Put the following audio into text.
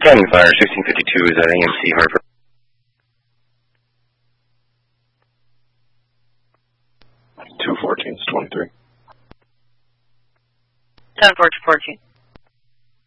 Fire 1652 is at AMC Hartford. 214 is 23. 10-14.